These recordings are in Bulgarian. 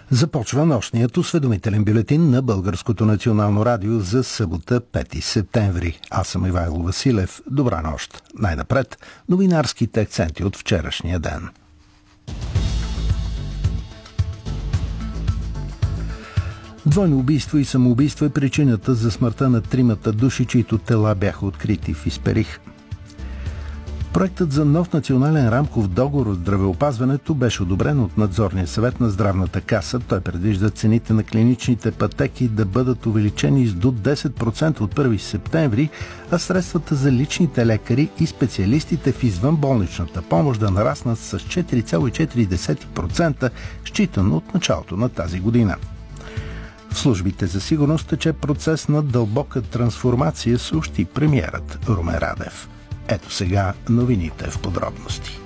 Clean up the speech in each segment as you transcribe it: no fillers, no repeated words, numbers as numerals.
Започва нощният осведомителен бюлетин на Българското национално радио за събота 5 септември. Аз съм Ивайло Василев. Добра нощ. Най-напред новинарските акценти от вчерашния ден. Двойно убийство и самоубийство е причината за смъртта на тримата души, чието тела бяха открити в Исперих. Проектът за нов национален рамков договор от здравеопазването беше одобрен от Надзорния съвет на Здравната каса. Той предвижда цените на клиничните пътеки да бъдат увеличени с до 10% от 1 септември, а средствата за личните лекари и специалистите в извънболничната помощ да нараснат с 4,4%, считано от началото на тази година. В службите за сигурност тече процес на дълбока трансформация, съобщи премиерът Румен Радев. Ето сега новините в подробности.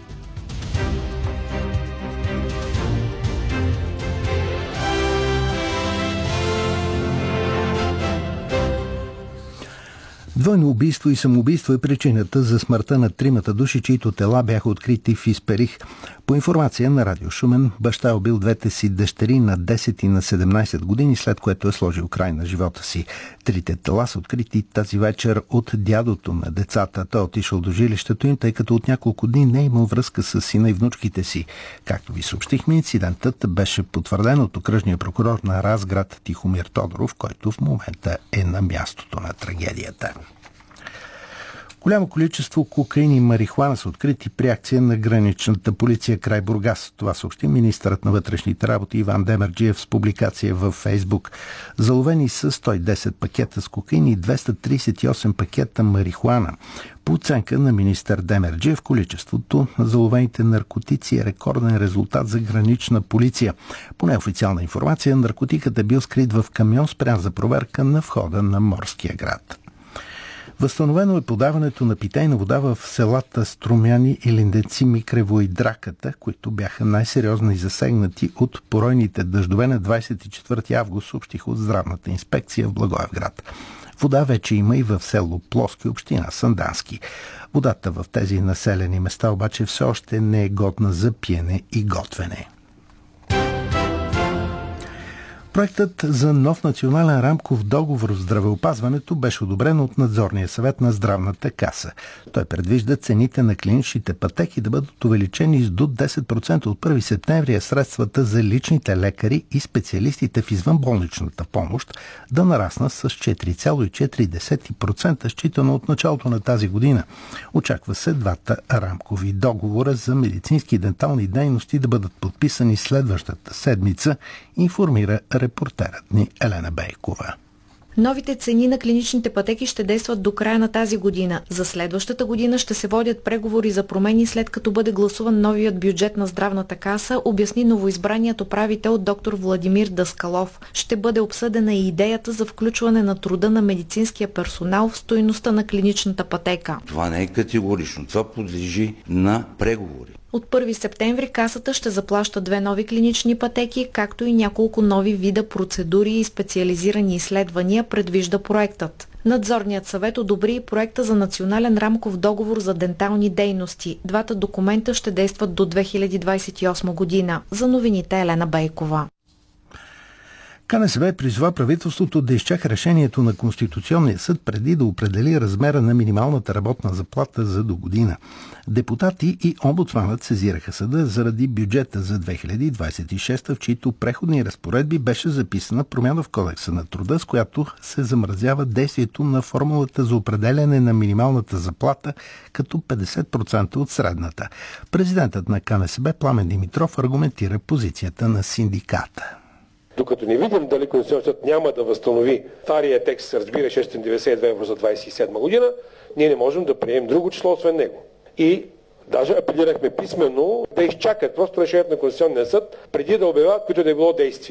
Двойно убийство и самоубийство е причината за смъртта на тримата души, чието тела бяха открити в Исперих. По информация на Радио Шумен, баща е убил двете си дъщери на 10 и на 17 години, след което е сложил край на живота си. Трите тела са открити тази вечер от дядото на децата. Той е отишъл до жилището им, тъй като от няколко дни не е имал връзка с сина и внучките си. Както ви съобщихме, инцидентът беше потвърден от окръжния прокурор на Разград Тихомир Тодоров, който в момента е на мястото на трагедията. Голямо количество кокаин и марихуана са открити при акция на граничната полиция край Бургас. Това съобщи министърът на вътрешните работи Иван Демерджиев с публикация във Фейсбук. Заловени са 110 пакета с кокаин и 238 пакета марихуана. По оценка на министър Демерджиев, количеството на заловените наркотици е рекорден резултат за гранична полиция. По неофициална информация, наркотикът е бил скрит в камион, спрян за проверка на входа на морския град. Възстановено е подаването на питейна вода в селата Струмяни и Линденци, Микрево и Драката, които бяха най-сериозно и засегнати от поройните дъждове на 24 август, съобщиха от Здравната инспекция в Благоевград. Вода вече има и в село Плоски, община Сандански. Водата в тези населени места обаче все още не е годна за пиене и готвене. Проектът за нов национален рамков договор в здравеопазването беше одобрен от Надзорния съвет на Здравната каса. Той предвижда цените на клиничните пътеки да бъдат увеличени с до 10% от 1 септември, а средствата за личните лекари и специалистите в извънболничната помощ да нараснат с 4,4%, считано от началото на тази година. Очаква се двата рамкови договора за медицински и дентални дейности да бъдат подписани следващата седмица, информира репортерът ни Елена Бейкова. Новите цени на клиничните пътеки ще действат до края на тази година. За следващата година ще се водят преговори за промени, след като бъде гласуван новият бюджет на Здравната каса, обясни новоизбраният управител доктор Владимир Даскалов. Ще бъде обсъдена и идеята за включване на труда на медицинския персонал в стойността на клиничната пътека. Това не е категорично. Това подлежи на преговори. От 1 септември касата ще заплаща 2 нови клинични пътеки, както и няколко нови вида процедури и специализирани изследвания, предвижда проектът. Надзорният съвет одобри проекта за национален рамков договор за дентални дейности. Двата документа ще действат до 2028 година. За новините Елена Бейкова. КНСБ призва правителството да изчака решението на Конституционния съд преди да определи размера на минималната работна заплата за до година. Депутати и омбудсманът сезираха съда заради бюджета за 2026, в чието преходни разпоредби беше записана промяна в Кодекса на труда, с която се замразява действието на формулата за определяне на минималната заплата като 50% от средната. Президентът на КНСБ Пламен Димитров аргументира позицията на синдиката. Докато не видим дали Конституционният съд няма да възстанови стария текст, разбира 692 евро за 27 година, ние не можем да приемем друго число освен него. И даже апелирахме писменно да изчакат просто решението на Конституционния съд преди да обявяват, които да е било действие.